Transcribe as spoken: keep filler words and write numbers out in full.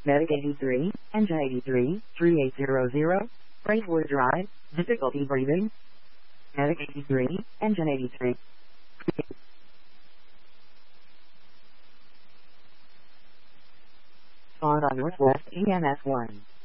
Medic eighty-three, Engine eighty-three, thirty-eight hundred, Braidwood Drive, difficulty breathing. Medic eighty-three, Engine eighty-three. Spawn on Northwest E M S one.